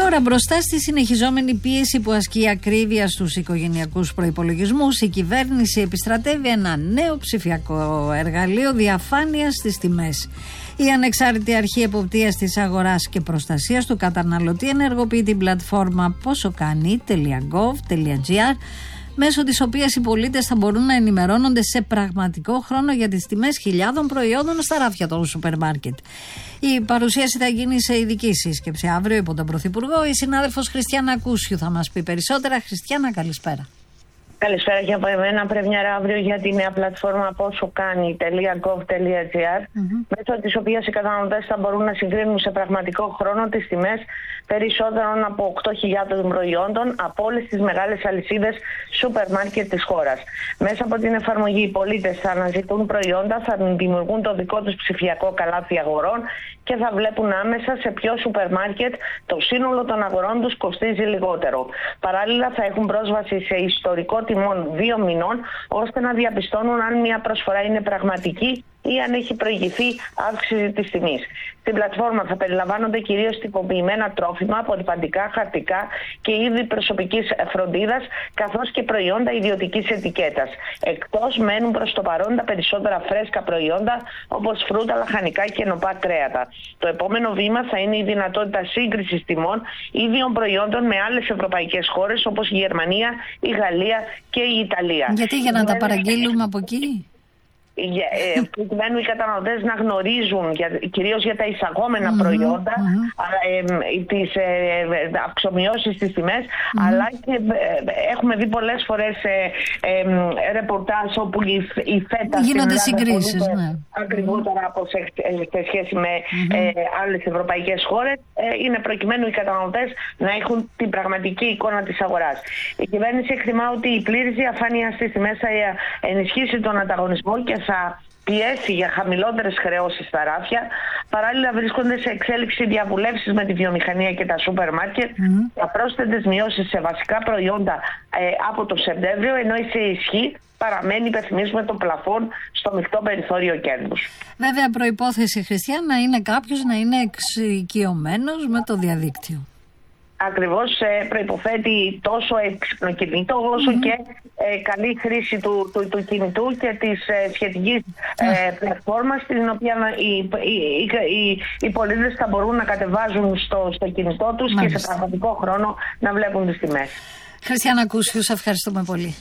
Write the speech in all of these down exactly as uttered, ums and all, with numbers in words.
Τώρα, μπροστά στη συνεχιζόμενη πίεση που ασκεί η ακρίβεια στους οικογενειακούς προϋπολογισμούς, η κυβέρνηση επιστρατεύει ένα νέο ψηφιακό εργαλείο διαφάνειας στις τιμές. Η Ανεξάρτητη Αρχή Εποπτείας της Αγοράς και Προστασίας του Καταναλωτή ενεργοποιεί την πλατφόρμα ποσοκάνει τελεία γκοβ τελεία τζι άρ, μέσω της οποίας οι πολίτες θα μπορούν να ενημερώνονται σε πραγματικό χρόνο για τις τιμές χιλιάδων προϊόντων στα ράφια των σούπερ μάρκετ. Η παρουσίαση θα γίνει σε ειδική σύσκεψη αύριο υπό τον Πρωθυπουργό. Η συνάδελφος Χριστιάνα Ακούσιου θα μας πει περισσότερα. Χριστιάνα, καλησπέρα. Καλησπέρα και από εμένα. Πρεμιέρα αύριο για τη νέα πλατφόρμα ποσοκάνει τελεία γκοβ τελεία τζι άρ, mm-hmm. μέσω της οποίας οι καταναλωτές θα μπορούν να συγκρίνουν σε πραγματικό χρόνο τις τιμές περισσότερων από οκτώ χιλιάδες προϊόντων από όλες τις μεγάλες αλυσίδες σούπερ μάρκετ της χώρας. Μέσα από την εφαρμογή οι πολίτες θα αναζητούν προϊόντα, θα δημιουργούν το δικό τους ψηφιακό καλάθι αγορών και θα βλέπουν άμεσα σε ποιο σούπερ μάρκετ το σύνολο των αγορών τους κοστίζει λιγότερο. Παράλληλα θα έχουν πρόσβαση σε ιστορικό τιμών δύο μηνών, ώστε να διαπιστώνουν αν μια προσφορά είναι πραγματική ή αν έχει προηγηθεί αύξηση της τιμής. Στην πλατφόρμα θα περιλαμβάνονται κυρίως τυποποιημένα τρόφιμα, απορριπαντικά, χαρτικά και είδη προσωπικής φροντίδας, καθώς και προϊόντα ιδιωτικής ετικέτας. Εκτός μένουν προς το παρόν τα περισσότερα φρέσκα προϊόντα, όπως φρούτα, λαχανικά και νοπά κρέατα. Το επόμενο βήμα θα είναι η δυνατότητα σύγκρισης τιμών ίδιων προϊόντων με άλλες ευρωπαϊκές χώρες, όπως η Γερμανία, η Γαλλία και η Ιταλία. Γιατί, για να τα παραγγείλουμε από εκεί? Προκειμένου οι καταναλωτές να γνωρίζουν για, κυρίως για τα εισαγόμενα mm-hmm, προϊόντα mm-hmm. ε, τις ε, αυξομοιώσεις στις τιμές, mm-hmm. αλλά και ε, έχουμε δει πολλές φορές ε, ε, ρεπορτάζ όπου η, η φέτα γίνονται συγκρίσεις ναι. ακριβότερα από σε, σε σχέση με mm-hmm. ε, άλλες ευρωπαϊκές χώρες. Ε, είναι προκειμένου οι καταναλωτές να έχουν την πραγματική εικόνα της αγοράς. Η κυβέρνηση εκτιμά ότι η πλήρης διαφάνεια στις τιμές θα ενισχύσει τον ανταγωνισμό και θα πιέσει για χαμηλότερες χρεώσεις στα ράφια. Παράλληλα βρίσκονται σε εξέλιξη διαβουλεύσεις με τη βιομηχανία και τα σούπερ μάρκετ mm-hmm. για πρόσθετες μειώσεις σε βασικά προϊόντα ε, από το Σεπτέμβριο, ενώ σε ισχύ παραμένει, υπενθυμίζουμε, το πλαφόν στο μεικτό περιθώριο κέρδους. Βέβαια, προϋπόθεση, Χριστιαν, να είναι κάποιος να είναι εξοικειωμένος με το διαδίκτυο. Ακριβώς ε, προϋποθέτει τόσο έξυπνο κινητό όσο mm-hmm. και ε, καλή χρήση του, του, του κινητού και της ε, σχετικής ε, πλατφόρμας, στην οποία οι, οι, οι, οι πολίτες θα μπορούν να κατεβάζουν στο, στο κινητό τους Μάλιστα. και σε πραγματικό χρόνο να βλέπουν τις τιμές. Χριστιάνα Ακούσιου, σε ευχαριστούμε πολύ.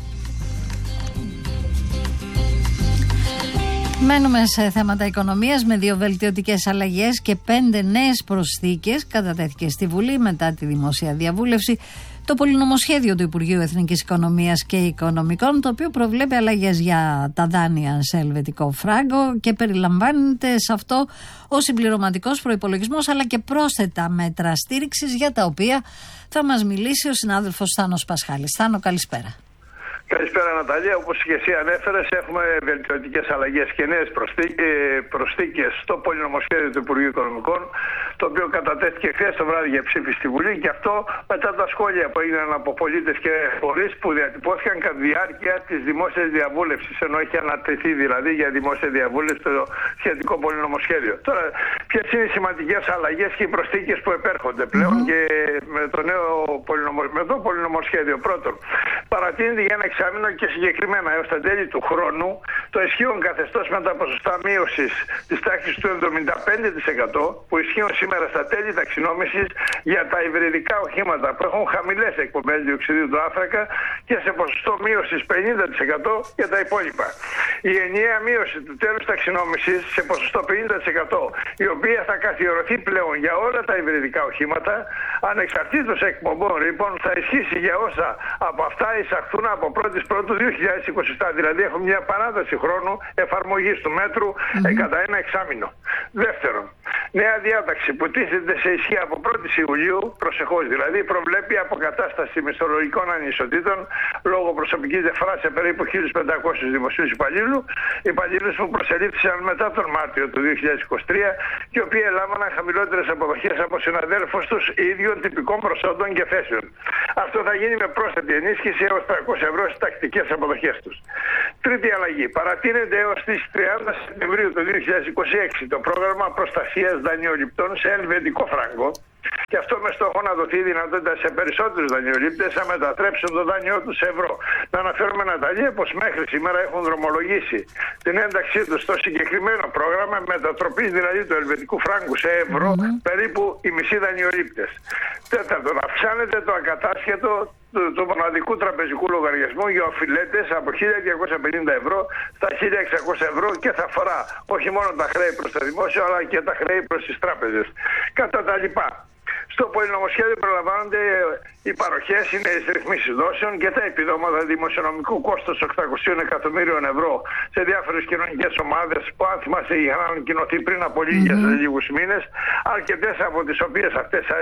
Μένουμε σε θέματα οικονομίας με δύο βελτιωτικές αλλαγές και πέντε νέες προσθήκες. Κατατέθηκε στη Βουλή μετά τη δημόσια διαβούλευση το πολυνομοσχέδιο του Υπουργείου Εθνικής Οικονομίας και Οικονομικών, το οποίο προβλέπει αλλαγές για τα δάνεια σε ελβετικό φράγκο και περιλαμβάνεται σε αυτό ο συμπληρωματικός προϋπολογισμός, αλλά και πρόσθετα μέτρα στήριξης, για τα οποία θα μας μιλήσει ο συνάδελφος Θάνος Πασχάλης. Θάνο, καλησπέρα. Καλησπέρα Ναταλία, όπως και εσύ ανέφερες, έχουμε βελτιωτικές αλλαγές και νέες προσθήκες στο πολυνομοσχέδιο του Υπουργείου Οικονομικών, το οποίο κατατέθηκε χθες το βράδυ για ψήφι στη Βουλή, και αυτό μετά τα σχόλια που έγιναν από πολίτες και φορείς που διατυπώθηκαν κατά τη διάρκεια της δημόσιας διαβούλευσης, ενώ έχει ανατεθεί δηλαδή για δημόσια διαβούλευση το σχετικό πολυνομοσχέδιο. Τώρα, ποιες είναι οι σημαντικές αλλαγές και οι προσθήκες που επέρχονται πλέον mm-hmm. και με το νέο πολυνομο... με το πολυνομοσχέδιο? Πρώτον, παρατείνεται για ένα εξάμηνο και συγκεκριμένα έως τα τέλη του χρόνου το ισχύον καθεστώς με τα ποσοστά μείωσης της τάξης του εβδομήντα πέντε τοις εκατό που ισχύουν σήμερα στα τέλη ταξινόμησης για τα υβριδικά οχήματα που έχουν χαμηλές εκπομπές διοξιδίου του άνθρακα και σε ποσοστό μείωσης πενήντα τοις εκατό για τα υπόλοιπα. Η ενιαία μείωση του τέλους ταξινόμησης σε ποσοστό πενήντα τοις εκατό, η οποία θα καθιερωθεί πλέον για όλα τα υβριδικά οχήματα, ανεξαρτήτως εκπομπών, λοιπόν, θα ισχύσει για όσα από αυτά εισαχθούν από πρώτη Πρώτου δύο χιλιάδες είκοσι επτά, δηλαδή έχουμε μια παράταση χρόνου εφαρμογής του μέτρου mm-hmm. κατά ένα εξάμηνο. Δεύτερον, νέα διάταξη που τίθεται σε ισχύ από πρώτη Ιουλίου, προσεχώς δηλαδή, προβλέπει αποκατάσταση μισθολογικών ανισοτήτων λόγω προσωπικής διαφοράς σε περίπου χίλιους πεντακόσιους δημοσίους υπαλλήλους, υπαλλήλους που προσελήφθησαν μετά τον Μάρτιο του δύο χιλιάδες είκοσι τρία και οι οποίοι έλαβαν χαμηλότερες αποδοχές από συναδέλφους τους ίδιων τυπικών προσόντων και θέσεων. Αυτό θα γίνει με πρόσθετη ενίσχυση έως τριακόσια ευρώ τακτικές αποδοχές τους. Τρίτη αλλαγή. Παρατείνεται έως τις τριάντα Σεπτεμβρίου του δύο χιλιάδες είκοσι έξι το πρόγραμμα προστασίας δανειοληπτών σε ελβετικό φράγκο. Και αυτό με στόχο να δοθεί δυνατότητα σε περισσότερους δανειολήπτες να μετατρέψουν το δάνειό τους σε ευρώ. Να αναφέρουμε, Ναταλία, πως μέχρι σήμερα έχουν δρομολογήσει την ένταξή τους στο συγκεκριμένο πρόγραμμα, μετατροπή δηλαδή του ελβετικού φράγκου σε ευρώ, mm-hmm. περίπου οι μισοί δανειολήπτες. Τέταρτον, αυξάνεται το ακατάσχετο του, του μοναδικού τραπεζικού λογαριασμού για οφειλέτες από χίλια διακόσια πενήντα ευρώ στα χίλια εξακόσια ευρώ και θα αφορά όχι μόνο τα χρέη προς το δημόσιο αλλά και τα χρέη προς τις τράπεζες. Κατά τα λοιπά. Στο πολυνομοσχέδιο προλαμβάνονται οι παροχές, οι νέες ρυθμίσεις δόσεων και τα επιδόματα δημοσιονομικού κόστος οκτακόσια εκατομμύριων ευρώ σε διάφορες κοινωνικές ομάδες που, αν θυμάστε, είχαν ανακοινωθεί πριν από λίγες, mm-hmm. λίγους μήνες, αρκετές από τις οποίες αυτές ε,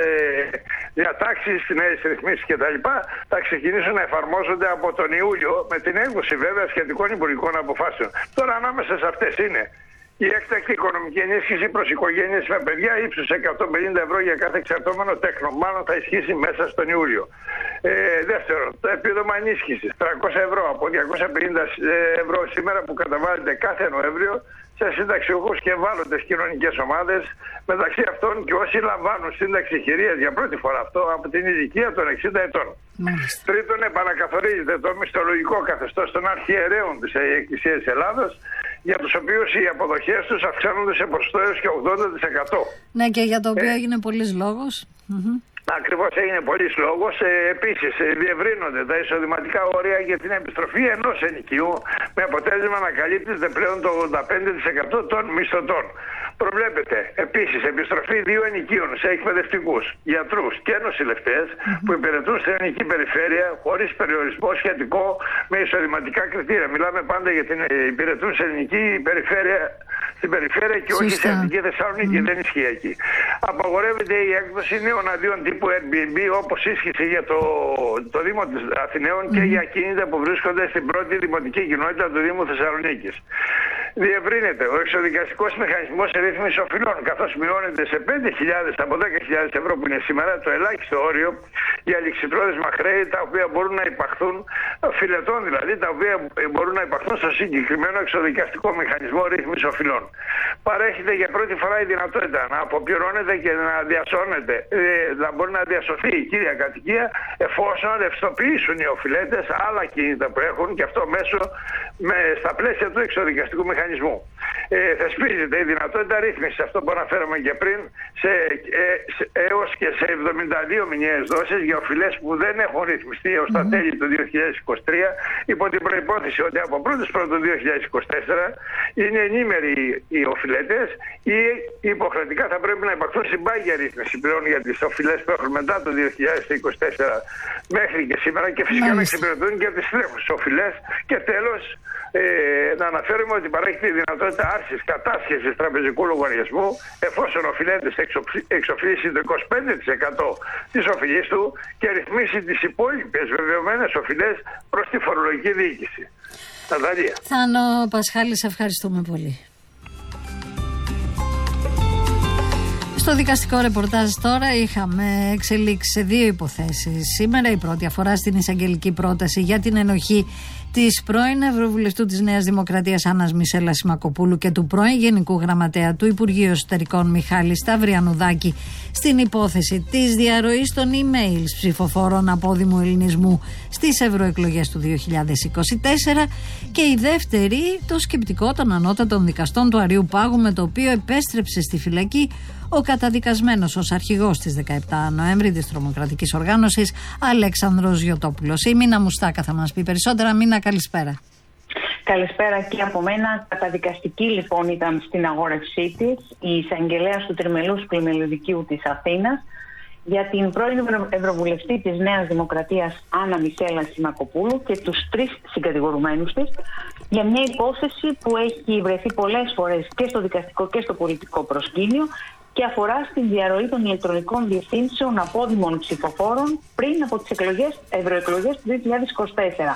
διατάξεις, οι νέες ρυθμίσεις κτλ. Θα ξεκινήσουν να εφαρμόζονται από τον Ιούλιο με την έκδοση βέβαια σχετικών υπουργικών αποφάσεων. Τώρα ανάμεσα σε αυτές είναι η έκτακτη οικονομική ενίσχυση προς οικογένειες με παιδιά ύψους εκατόν πενήντα ευρώ για κάθε εξαρτώμενο τέκνο. Μάλλον θα ισχύσει μέσα στον Ιούλιο. Ε, δεύτερον, το επίδομα ενίσχυσης τριακόσια ευρώ από διακόσια πενήντα ευρώ σήμερα που καταβάλλεται κάθε Νοέμβριο σε συνταξιούχους και ευάλωτες κοινωνικές ομάδες, μεταξύ αυτών και όσοι λαμβάνουν σύνταξη χειρίας για πρώτη φορά αυτό από την ηλικία των εξήντα ετών. Μάλιστα. Τρίτον, επανακαθορίζεται το μισθολογικό καθεστώς των αρχιερέων της Εκκλησίας της Ελλάδος, για τους οποίους οι αποδοχές τους αυξάνονται σε ποσοστό έως και ογδόντα τοις εκατό. Ναι, και για το οποίο ε, έγινε πολλής λόγος. Mm-hmm. Ακριβώς, έγινε πολλής λόγος. Ε, επίσης, ε, διευρύνονται τα εισοδηματικά όρια για την επιστροφή ενός ενοικίου, με αποτέλεσμα να καλύπτεται πλέον το ογδόντα πέντε τοις εκατό των μισθωτών. Προβλέπεται επίσης επιστροφή δύο ενοικίων σε εκπαιδευτικούς, γιατρούς και νοσηλευτές mm-hmm. που υπηρετούν στην ελληνική περιφέρεια χωρίς περιορισμό σχετικό με εισοδηματικά κριτήρια. Μιλάμε πάντα για την υπηρετούν σε ελληνική περιφέρεια, στην περιφέρεια και Σωστά. όχι σε ελληνική Θεσσαλονίκη, mm-hmm. δεν ισχύει εκεί. Απαγορεύεται η έκδοση νέων αδειών τύπου Airbnb όπως ίσχυσε για το, το Δήμο της Αθηναίων mm-hmm. και για ακίνητα που βρίσκονται στην πρώτη δημοτική κοινότητα του Δήμου Θεσσαλονίκης. Διευρύνεται ο εξοδικαστικός μηχανισμός ρύθμισης οφειλών, καθώς μειώνεται σε πέντε χιλιάδες από δέκα χιλιάδες ευρώ που είναι σήμερα το ελάχιστο όριο για ληξιπρόθεσμα χρέη τα οποία μπορούν να υπαχθούν, φιλετών δηλαδή, τα οποία μπορούν να υπαχθούν στο συγκεκριμένο εξοδικαστικό μηχανισμό ρύθμισης οφειλών. Παρέχεται για πρώτη φορά η δυνατότητα να αποπληρώνεται και να διασώνεται, να μπορεί να διασωθεί η κύρια κατοικία εφόσον ρευστοποιήσουν οι οφειλέτες άλλα κίνητα που έχουν και αυτό μέσω με, στα πλαίσια του εξοδικαστικού μηχανισμού. Ε, θεσπίζεται η δυνατότητα ρύθμισης, αυτό που αναφέραμε και πριν, σε, ε, σε, έως και σε εβδομήντα δύο μηνιαίες δόσεις για οφειλές που δεν έχουν ρυθμιστεί έως mm-hmm. τα τέλη του δύο χιλιάδες είκοσι τρία, υπό την προϋπόθεση ότι από πρώτη Πρώτου δύο χιλιάδες είκοσι τέσσερα είναι ενήμεροι οι οφειλέτες ή υποχρεωτικά θα πρέπει να υπαρχθούν συμπάγια ρύθμιση πλέον για τις οφειλές που έχουν μετά το δύο χιλιάδες είκοσι τέσσερα μέχρι και σήμερα και φυσικά mm-hmm. να εξυπηρετούν και τις τρέχουσες οφειλές. Και τέλος, ε, να αναφέρουμε ότι παρέχεται η δυνατότητα άρσης κατάσχεσης τραπεζικού λογαριασμού εφόσον ο οφειλέτης εξοφλήσει το είκοσι πέντε τοις εκατό της οφειλής του και ρυθμίσει τις υπόλοιπες βεβαιωμένες οφειλές προς τη φορολογική διοίκηση. Ναταλία. Θάνο Πασχάλη, σε ευχαριστούμε πολύ. Στο δικαστικό ρεπορτάζ τώρα είχαμε εξελίξει σε δύο υποθέσεις. Σήμερα η πρώτη αφορά στην εισαγγελική πρόταση για την ενοχή της πρώην Ευρωβουλευτού της Νέας Δημοκρατίας Άννας Μισέλα Σιμακοπούλου και του πρώην Γενικού Γραμματέα του Υπουργείου Εσωτερικών Μιχάλη Σταυριανουδάκη στην υπόθεση της διαρροής των emails ψηφοφόρων απόδημου ελληνισμού στις ευρωεκλογές του δύο χιλιάδες είκοσι τέσσερα και η δεύτερη το σκεπτικό των ανώτατων δικαστών του Αριού Πάγου με το οποίο επέστρεψε στη φυλακή ο καταδικασμένος ως αρχηγός της δεκαεπτά Νοέμβρη της τρομοκρατικής οργάνωσης Αλέξανδρος Γιωτόπουλος. Η Μίνα Μουστάκα θα μας πει περισσότερα. Μίνα, καλησπέρα. Καλησπέρα και από μένα. Καταδικαστική λοιπόν ήταν στην αγόρευσή της η εισαγγελέας του Τριμελούς Πλημελιωδικείου της Αθήνας για την πρώην Ευρωβουλευτή της Νέας Δημοκρατίας Άννα Μισέλα Σιμακοπούλου και τους τρεις συγκατηγορουμένους της για μια υπόθεση που έχει βρεθεί πολλές φορές και στο δικαστικό και στο πολιτικό προσκήνιο και αφορά στην διαρροή των ηλεκτρονικών διευθύνσεων απόδημων ψηφοφόρων πριν από τις εκλογές, ευρωεκλογές του δύο χιλιάδες είκοσι τέσσερα.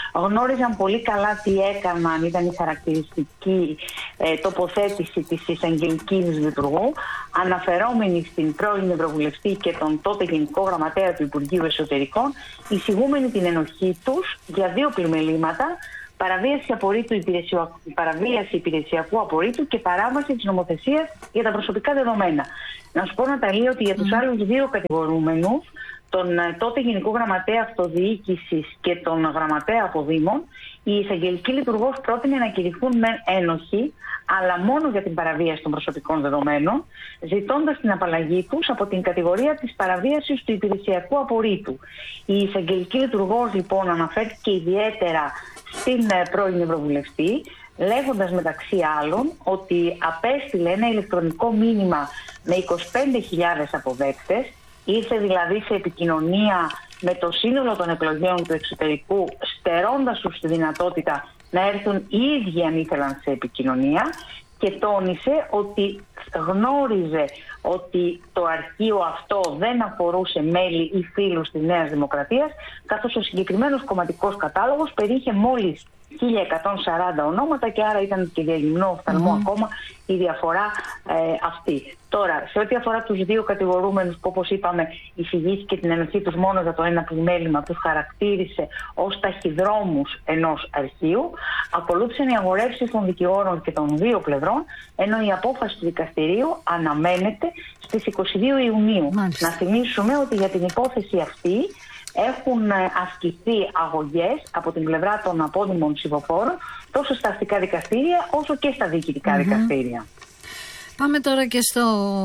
γνώριζαν πολύ καλά τι έκαναν, ήταν η χαρακτηριστική ε, τοποθέτηση της εισαγγελικής λειτουργού, αναφερόμενη στην πρώην Ευρωβουλευτή και τον τότε Γενικό Γραμματέα του Υπουργείου Εσωτερικών, εισηγούμενη την ενοχή τους για δύο πλημελήματα, παραβίαση, απορρίτου, υπηρεσιακού, παραβίαση υπηρεσιακού απορρίτου και παράβαση της νομοθεσίας για τα προσωπικά δεδομένα. Να σου πω, Ναταλή, ότι για τους mm. άλλους δύο κατηγορούμενους, τον τότε Γενικό Γραμματέα Αυτοδιοίκησης και τον Γραμματέα Αποδήμων, η εισαγγελική λειτουργός πρότεινε να κηρυχθούν με ένοχοι, αλλά μόνο για την παραβίαση των προσωπικών δεδομένων, ζητώντας την απαλλαγή τους από την κατηγορία της παραβίασης του υπηρεσιακού απορρίτου. Η εισαγγελική λειτουργός, λοιπόν, αναφέρθηκε ιδιαίτερα στην πρώην Ευρωβουλευτή, λέγοντας μεταξύ άλλων ότι απέστειλε ένα ηλεκτρονικό μήνυμα με είκοσι πέντε χιλιάδες αποδέκτες, ήρθε δηλαδή σε επικοινωνία με το σύνολο των εκλογέων του εξωτερικού, στερώντας τους τη δυνατότητα να έρθουν οι ίδιοι αν ήθελαν σε επικοινωνία, και τόνισε ότι γνώριζε ότι το αρχείο αυτό δεν αφορούσε μέλη ή φίλους της Νέας Δημοκρατίας, καθώς ο συγκεκριμένος κομματικός κατάλογος περιείχε μόλις χίλια εκατόν σαράντα ονόματα και άρα ήταν και διαλυμνό οφθαλμό mm. ακόμα η διαφορά ε, αυτή. Τώρα, σε ό,τι αφορά τους δύο κατηγορούμενους που, όπως είπαμε, εισηγήθηκε την ενοχή τους μόνο για το ένα πλημέλημα, τους χαρακτήρισε ως ταχυδρόμους ενός αρχείου, ακολούθησαν οι αγορεύσεις των δικηγόρων και των δύο πλευρών, ενώ η απόφαση του δικαστηρίου αναμένεται στις είκοσι δύο Ιουνίου. Μάλιστα. Να θυμίσουμε ότι για την υπόθεση αυτή έχουν ασκηθεί αγωγές από την πλευρά των απόδημων ψηφοφόρων τόσο στα αστικά δικαστήρια όσο και στα διοικητικά mm-hmm. δικαστήρια. Πάμε τώρα και στο,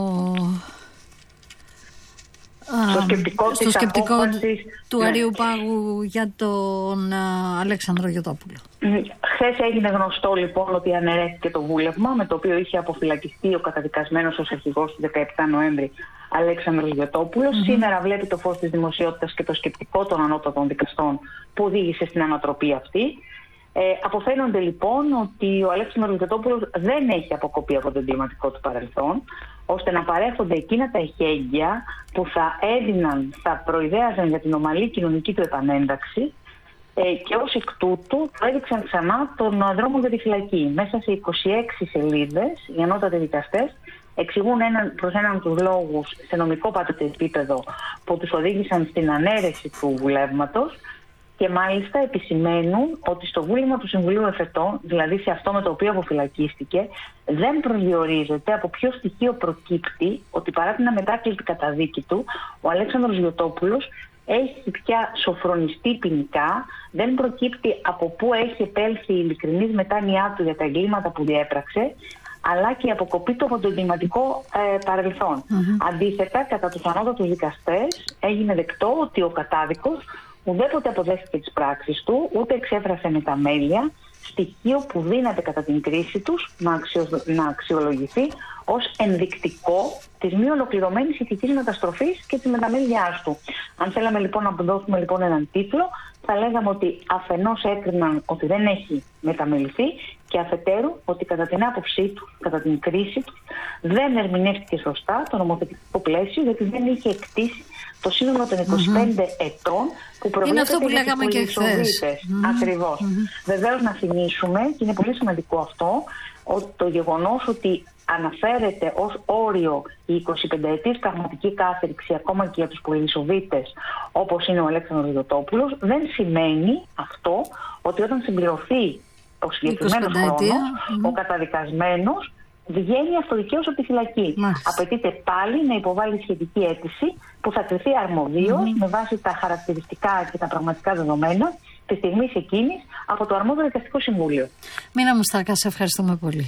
στο σκεπτικό, στο της σκεπτικό απόφασης, του ναι. Αριού Πάγου για τον α, Αλέξανδρο Γιωτόπουλο. Χθες έγινε γνωστό, λοιπόν, ότι αναιρέθηκε το βούλευμα με το οποίο είχε αποφυλακιστεί ο καταδικασμένος ως αρχηγός του δεκαεπτά Νοέμβρη Αλέξανδρος Γιωτόπουλος. Mm-hmm. Σήμερα βλέπει το φως της δημοσιότητας και το σκεπτικό των ανώτατων δικαστών που οδήγησε στην ανατροπή αυτή. Ε, αποφαίνονται λοιπόν ότι ο Αλέξανδρος Γιωτόπουλος δεν έχει αποκοπεί από το εγκληματικό του παρελθόν, ώστε να παρέχονται εκείνα τα εχέγγυα που θα έδιναν, θα προειδέαζαν για την ομαλή κοινωνική του επανένταξη, ε, και ως εκ τούτου θα έδειξαν ξανά τον δρόμο για τη φυλακή. Μέσα σε είκοσι έξι σελίδες οι ανώτατοι δικαστές εξηγούν έναν, προς έναν τους λόγους σε νομικό πάντοτε επίπεδο που τους οδήγησαν στην ανέρεση του βουλεύματος, και μάλιστα επισημαίνουν ότι στο βούλευμα του Συμβουλίου Εφετών, δηλαδή σε αυτό με το οποίο αποφυλακίστηκε, δεν προσδιορίζεται από ποιο στοιχείο προκύπτει ότι παρά την αμετάκλητη καταδίκη του, ο Αλέξανδρος Γιωτόπουλος έχει πια σοφρονιστεί ποινικά, δεν προκύπτει από πού έχει επέλθει η ειλικρινής μετάνοιά του για τα εγκλήματα που διέπραξε, αλλά και η αποκοπή του από το εγκληματικό ε, παρελθόν. Mm-hmm. Αντίθετα, κατά τους ανώτατους δικαστές έγινε δεκτό ότι ο κατάδικος ουδέποτε αποδέχθηκε τις πράξεις του, ούτε εξέφρασε μεταμέλεια, στοιχείο που δύναται κατά την κρίση τους να, αξιο... να αξιολογηθεί ως ενδεικτικό της μη ολοκληρωμένης ηθικής μεταστροφής και της μεταμέλειάς του. Αν θέλαμε λοιπόν να δώσουμε λοιπόν έναν τίτλο, θα λέγαμε ότι αφενός έκριναν ότι δεν έχει μεταμεληθεί και αφετέρου ότι κατά την άποψή του, κατά την κρίση του, δεν ερμηνεύτηκε σωστά το νομοθετικό πλαίσιο, γιατί δεν είχε εκτίσει το σύνολο των είκοσι πέντε mm-hmm. ετών που προβλέπεται που για λέγαμε τους πολυσοβίτες. Mm-hmm. Ακριβώς. Mm-hmm. Βεβαίως να θυμίσουμε, και είναι πολύ σημαντικό αυτό, ότι το γεγονός ότι αναφέρεται ως όριο η εικοσιπενταετής πραγματική κάθριξη ακόμα και για τους πολυσοβίτες όπως είναι ο Αλέξανδρος Γιωτόπουλος, δεν σημαίνει αυτό ότι όταν συμπληρωθεί ο συγκεκριμένος χρόνος, mm-hmm. ο καταδικασμένος βγαίνει αυτοδικαίως από τη φυλακή. Μάλιστα. Απαιτείται πάλι να υποβάλει σχετική αίτηση που θα κριθεί αρμοδίως mm-hmm. με βάση τα χαρακτηριστικά και τα πραγματικά δεδομένα τη στιγμή εκείνης από το αρμόδιο δικαστικό συμβούλιο. Μίνα Μουστάκα, σε ευχαριστούμε πολύ.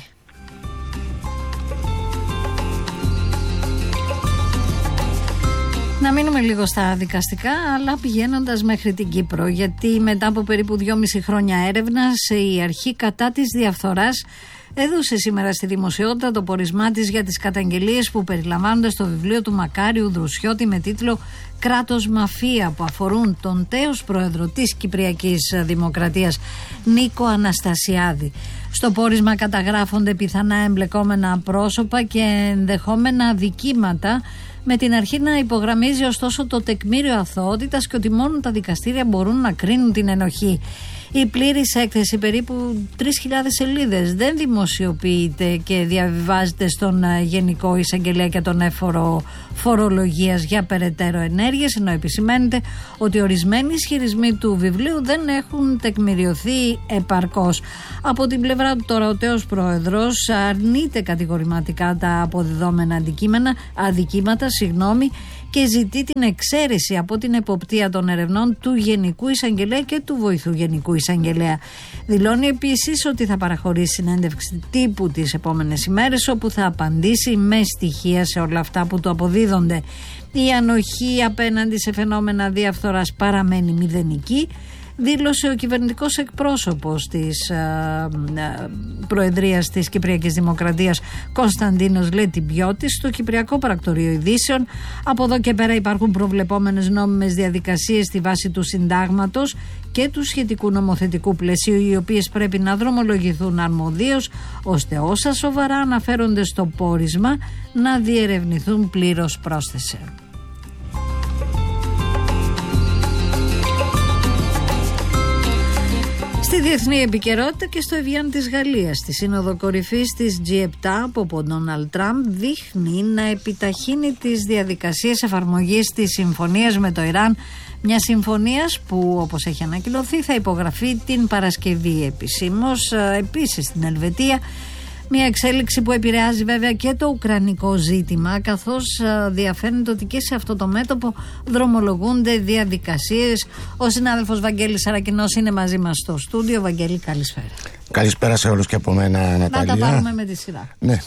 Να μείνουμε λίγο στα δικαστικά, αλλά πηγαίνοντας μέχρι την Κύπρο, γιατί μετά από περίπου δυόμιση χρόνια έρευνας, η αρχή κατά της διαφθοράς έδωσε σήμερα στη δημοσιότητα το πορισμά της για τις καταγγελίες που περιλαμβάνονται στο βιβλίο του Μακάριου Δρουσιώτη με τίτλο «Κράτος Μαφία», που αφορούν τον τέος πρόεδρο της Κυπριακής Δημοκρατίας Νίκο Αναστασιάδη. Στο πόρισμα καταγράφονται πιθανά εμπλεκόμενα πρόσωπα και ενδεχόμενα δικήματα, με την αρχή να υπογραμμίζει ωστόσο το τεκμήριο αθωότητας και ότι μόνο τα δικαστήρια μπορούν να κρίνουν την ενοχή. Η πλήρης έκθεση, περίπου τρεις χιλιάδες σελίδες, δεν δημοσιοποιείται και διαβιβάζεται στον Γενικό Εισαγγελέα και τον Έφορο Φορολογίας για περαιτέρω ενέργειες, ενώ επισημαίνεται ότι ορισμένοι ισχυρισμοί του βιβλίου δεν έχουν τεκμηριωθεί επαρκώς. Από την πλευρά του τώρα ο τέος πρόεδρος αρνείται κατηγορηματικά τα αποδεδόμενα αντικείμενα, αδικήματα συγγνώμη, και ζητεί την εξαίρεση από την εποπτεία των ερευνών του Γενικού Εισαγγελέα και του Βοηθού Γενικού Εισαγγελέα. Δηλώνει επίσης ότι θα παραχωρήσει συνέντευξη τύπου τις επόμενες ημέρες, όπου θα απαντήσει με στοιχεία σε όλα αυτά που του αποδίδονται. Η ανοχή απέναντι σε φαινόμενα διαφθοράς παραμένει μηδενική, δήλωσε ο κυβερνητικός εκπρόσωπος της α, α, Προεδρίας της Κυπριακής Δημοκρατίας Κωνσταντίνος Λετιμπιώτης στο Κυπριακό Πρακτορείο Ειδήσεων. Από εδώ και πέρα υπάρχουν προβλεπόμενες νόμιμες διαδικασίες στη βάση του συντάγματος και του σχετικού νομοθετικού πλαισίου, οι οποίες πρέπει να δρομολογηθούν αρμοδίως, ώστε όσα σοβαρά αναφέρονται στο πόρισμα να διερευνηθούν πλήρως, πρόσθεσε. Στη διεθνή επικαιρότητα και στο Εβιάν της Γαλλίας, στη Σύνοδο Κορυφής της τζι επτά, όπου ο Ντόναλντ Τραμπ δείχνει να επιταχύνει τις διαδικασίες εφαρμογής της συμφωνίας με το Ιράν, μια συμφωνίας που, όπως έχει ανακοινωθεί, θα υπογραφεί την Παρασκευή επισήμως. Επίσης στην Ελβετία, μια εξέλιξη που επηρεάζει βέβαια και το ουκρανικό ζήτημα, καθώς διαφαίνεται ότι και σε αυτό το μέτωπο δρομολογούνται διαδικασίες. Ο συνάδελφος Βαγγέλης Σαρακινός είναι μαζί μας στο στούντιο. Βαγγέλη, καλησπέρα. Καλησπέρα σε όλους και από μένα, Ναταλία. Να τα πάρουμε με τη σειρά. Ναι,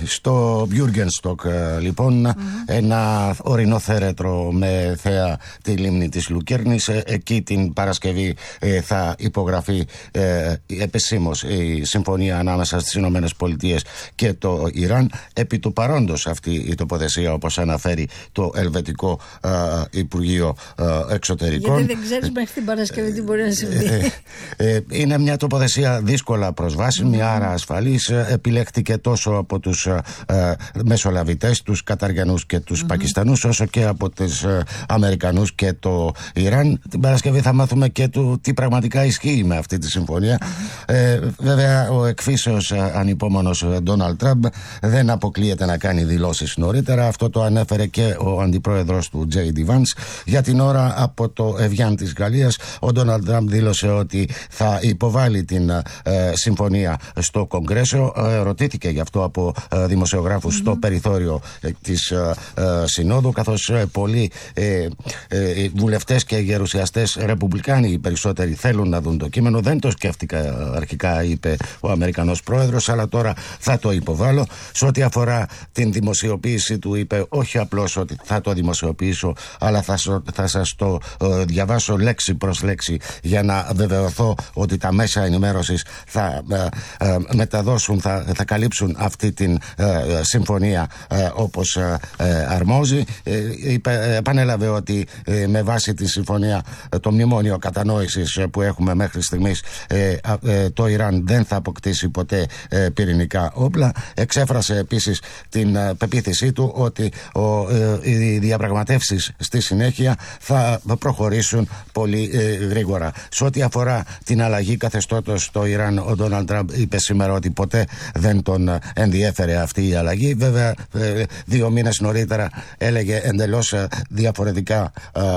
στο Μπιούργενστοκ λοιπόν, mm-hmm. ένα ορεινό θέρετρο με θέα τη λίμνη της Λουκέρνης. Εκεί την Παρασκευή ε, θα υπογραφεί ε, επισήμως η συμφωνία ανάμεσα στις Ηνωμένες Πολιτείες και το Ιράν. Επί του παρόντος αυτή η τοποθεσία, όπως αναφέρει το Ελβετικό ε, Υπουργείο ε, Εξωτερικών. Γιατί δεν ξέρεις μέχρι την Παρασκευή τι μπορεί να συμβεί. Ε, ε, είναι μια τοποθεσία δύσκολα προσβάσιμη, mm. άρα ασφαλής. Επιλέχθηκε τόσο από τους ε, μεσολαβητές, τους Καταριανούς και τους mm-hmm. Πακιστανούς, όσο και από τους ε, Αμερικανούς και το Ιράν. Την Παρασκευή θα μάθουμε και του τι πραγματικά ισχύει με αυτή τη συμφωνία. Mm-hmm. Ε, βέβαια, ο εκφύσεως ε, ανυπόμονος Ντόναλντ Τραμπ δεν αποκλείεται να κάνει δηλώσεις νωρίτερα. Αυτό το ανέφερε και ο αντιπρόεδρος του τζέι ντι Vance. Για την ώρα, από το Εβιάν της Γαλλίας, ο Ντόναλντ Τραμπ δήλωσε ότι θα υποβάλει την ε, συμφωνία στο Κογκρέσιο. Ε, ρωτήθηκε γι' αυτό από ε, δημοσιογράφους mm-hmm. στο περιθώριο ε, της ε, ε, Συνόδου, καθώς ε, πολλοί ε, ε, βουλευτές και γερουσιαστές ρεπουμπλικάνοι, οι περισσότεροι, θέλουν να δουν το κείμενο. Δεν το σκέφτηκα αρχικά, είπε ο Αμερικανός πρόεδρος, αλλά τώρα θα το υποβάλω. Σε ό,τι αφορά την δημοσιοποίηση του, είπε όχι απλώς ότι θα το δημοσιοποιήσω, αλλά θα, θα σας το ε, διαβάσω λέξη προς λέξη για να βεβαιωθώ ότι τα μέσα ενημέρωσης θα ε, ε, μεταδώσουν, θα, θα καλύψουν αυτή την ε, συμφωνία ε, όπως ε, ε, αρμόζει. Ε, είπε, επανέλαβε ότι ε, με βάση τη συμφωνία, ε, το μνημόνιο κατανόησης ε, που έχουμε μέχρι στιγμής, ε, ε, το Ιράν δεν θα αποκτήσει ποτέ ε, πυρηνικά όπλα. Εξέφρασε επίσης την ε, πεποίθησή του ότι ο, ε, οι διαπραγματεύσεις στη συνέχεια θα προχωρήσουν πολύ ε, γρήγορα. Σε ό,τι αφορά την αλλαγή καθεστώτος στο Ιράν, ο Ντόναλντ Τραμπ είπε σήμερα ότι ποτέ δεν τον ενδιέφερε αυτή η αλλαγή. Βέβαια, δύο μήνες νωρίτερα έλεγε εντελώς διαφορετικά,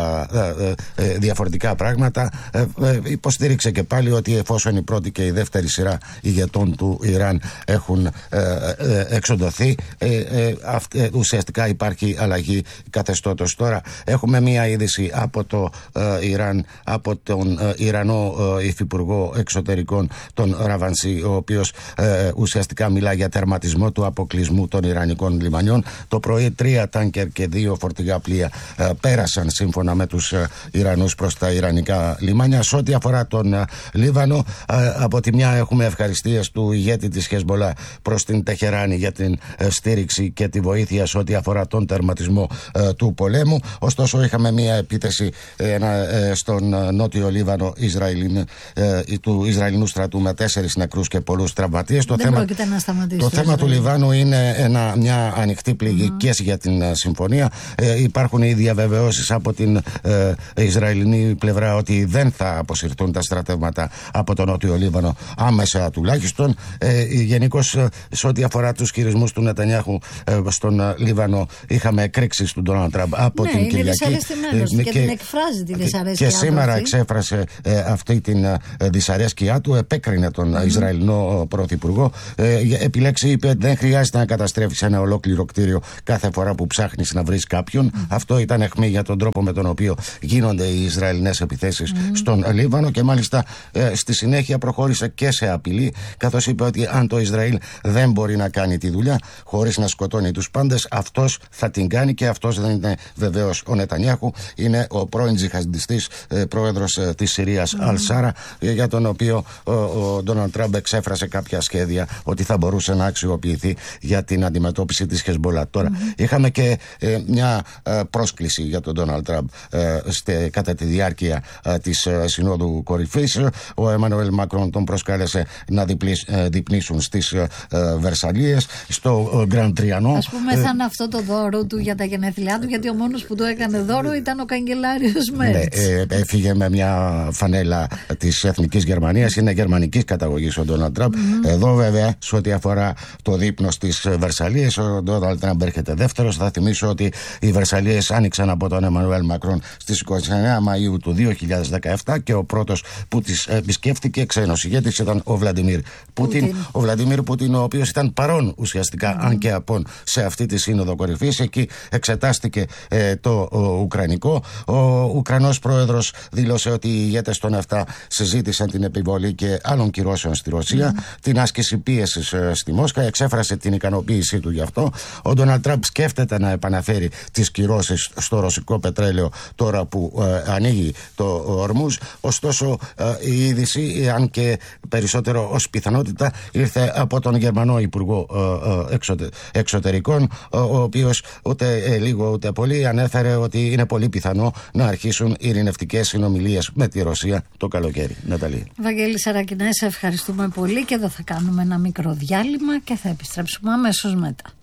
διαφορετικά πράγματα. Υποστήριξε και πάλι ότι εφόσον η πρώτη και η δεύτερη σειρά ηγετών του Ιράν έχουν εξοντωθεί, ουσιαστικά υπάρχει αλλαγή καθεστώτος. Τώρα έχουμε μία είδηση από το Ιράν, από τον Ιρανό Υφυπουργό Εξωτερικών, τον Ραβανσί, ο οποίος ε, ουσιαστικά μιλά για τερματισμό του αποκλεισμού των Ιρανικών λιμανιών. Το πρωί τρία τάνκερ και δύο φορτηγά πλοία ε, πέρασαν σύμφωνα με τους ε, Ιρανούς προς τα Ιρανικά λιμάνια. Σε ό,τι αφορά τον ε, Λίβανο, ε, από τη μια έχουμε ευχαριστίες του ηγέτη της Χεσμολάχ προς την Τεχεράνη για την ε, στήριξη και τη βοήθεια σε ό,τι αφορά τον τερματισμό ε, του πολέμου. Ωστόσο, είχαμε μια επίθεση ε, ε, στον ε, νότιο Λίβανο Ισραηλιν, ε, του Ισραηλινού στρατού με τέσσερις νεκρούς και πολλούς τραυματίες. Το Δεν θέμα, πρόκειται να σταματήσει. το θέμα του Λιβάνου είναι ένα, μια ανοιχτή πληγή mm. και για την uh, συμφωνία. Ε, υπάρχουν οι διαβεβαιώσεις από την ε, Ισραηλινή πλευρά ότι δεν θα αποσυρθούν τα στρατεύματα από τον Νότιο Λίβανο άμεσα τουλάχιστον. Ε, γενικώς σε ό,τι αφορά τους χειρισμούς του Νετανιάχου ε, στον ε, Λίβανο, είχαμε εκρήξεις του Ντόναλντ Τραμπ από ναι, την είναι Κυριακή. Δυσαρεστημένος και, και την εκφράζει τη δυσαρέσκειά και σήμερα αυτή. εξέφρασε ε, αυτή την ε, δυσαρέσκειά του, επέκρινε τον mm-hmm. Ισραηλινό Πρωθυπουργό. Ε, επιλέξει, είπε, δεν χρειάζεται να καταστρέφεις ένα ολόκληρο κτίριο κάθε φορά που ψάχνεις να βρεις κάποιον. Mm-hmm. Αυτό ήταν αιχμή για τον τρόπο με τον οποίο γίνονται οι Ισραηλινές επιθέσεις mm-hmm. στον Λίβανο και μάλιστα ε, στη συνέχεια προχώρησε και σε απειλή, καθώς είπε ότι αν το Ισραήλ δεν μπορεί να κάνει τη δουλειά χωρίς να σκοτώνει τους πάντες, αυτός θα την κάνει, και αυτός δεν είναι βεβαίως ο Νετανιάχου, είναι ο πρώην τζιχαντιστής ε, πρόεδρος ε, της Συρίας mm-hmm. Αλ-Σάρα, ε, για τον οποίο ε, ο Ντόναλντ Τραμπ εξέφρασε κάποια σχέδια ότι θα μπορούσε να αξιοποιηθεί για την αντιμετώπιση της Χεσμπολά. Τώρα mm-hmm. είχαμε και ε, μια ε, πρόσκληση για τον Ντόναλντ Τραμπ ε, στε, κατά τη διάρκεια ε, της ε, Συνόδου Κορυφής. Ο Εμμανουέλ Μακρόν τον προσκάλεσε να διπλής, ε, διπνήσουν στις ε, ε, Βερσαλίες, στο Γκραν Τριανό. Ας πούμε θα είναι αυτό το δώρο του για τα γενέθλιά του, γιατί ο μόνος που του έκανε δώρο ήταν ο καγκελάριος Μέρτς. Ναι, ε, έφυγε με μια φανέλα της Εθνικής Γερμανίας, είναι γερμανικής καταγωγής ο Ντόναλντ Τραμπ. Mm-hmm. Εδώ βέβαια, σε ό,τι αφορά το δείπνο στις Βερσαλίες, ο Ντόναλντ Τραμπ έρχεται δεύτερος. Θα θυμίσω ότι οι Βερσαλίες άνοιξαν από τον Εμμανουέλ Μακρόν στις είκοσι εννέα Μαΐου του δύο χιλιάδες δεκαεπτά και ο πρώτος που τις επισκέφτηκε ξένος ηγέτης ήταν ο Βλαντιμίρ Πούτιν. Πούτιν. Ο Βλαντιμίρ Πούτιν, ο οποίος ήταν παρόν ουσιαστικά, mm. αν και απόν, σε αυτή τη σύνοδο κορυφής. Εκεί εξετάστηκε ε, το ο, Ουκρανικό. Ο Ουκρανός πρόεδρος δήλωσε ότι οι ηγέτες των επτά συζήτησαν την επιβολή και άλλων κυρώσεων στη Ρωσία, mm. την άσκηση πίεσης ε, στη Μόσχα, εξέφρασε την ικανοποίησή του γι' αυτό. Ο Ντόναλντ Τραμπ σκέφτεται να επαναφέρει τις κυρώσεις στο ρωσικό πετρέλαιο τώρα που ε, ανοίγει το Ορμούζ. Ωστόσο, ε, η είδηση, αν και περισσότερο ως πιθανότητα, ήρθε από τον Γερμανό Υπουργό ε, ε, εξωτε, Εξωτερικών, ε, ο οποίος ούτε ε, λίγο ούτε πολύ ανέφερε ότι είναι πολύ πιθανό να αρχίσουν ειρηνευτικές συνομιλίες με τη Ρωσία το καλοκαίρι. Ναταλή. Βαγγέλη Σαρακινέ, σε ευχαριστούμε πολύ, και εδώ θα κάνουμε ένα μικρό διάλειμμα και θα επιστρέψουμε αμέσως μετά.